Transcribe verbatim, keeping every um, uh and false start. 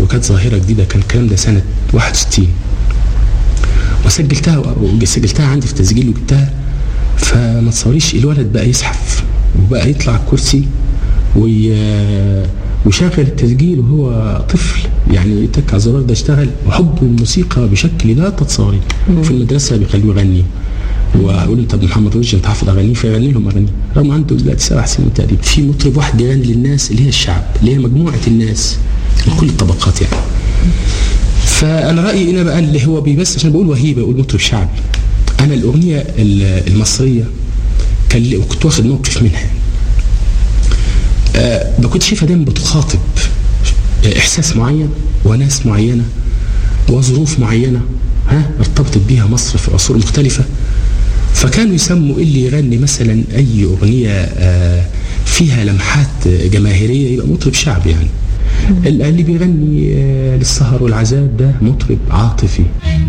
وكانت ظاهرة جديدة. كان الكلام ده سنة واحد وستين، وسجلتها وسجلتها عندي في تسجيل وجبتها. فما تصوريش الولد بقى يزحف وبقى يطلع على الكرسي ويشغل التسجيل وهو طفل، يعني يتك على الزرار ده اشتغل. وحب الموسيقى بشكل لا تتصوري. في المدرسة بيخلوه يغني، واقول له طب محمد رشدي انت حافظ اغانيه، فيغني لهم اغاني رغم عنده دلوقتي سبع سنين تقريبا. في مطرب واحد بيغني للناس اللي هي الشعب، اللي هي مجموعة الناس من كل الطبقات يعني. فانا رايي هنا بقى اللي هو بس عشان بقول وهيبه بقول مطرب شعبي. انا الاغنيه المصريه كان وكنت واخد موقف منها، أه كنت شايفها دايما بتخاطب احساس معين وناس معينه وظروف معينه ها ارتبطت بيها مصر في عصور مختلفه. فكانوا يسموا اللي يغني مثلا اي اغنيه أه فيها لمحات جماهيريه يبقى مطرب شعبي يعني. اللي بيغني للسهر والعذاب ده مطرب عاطفي.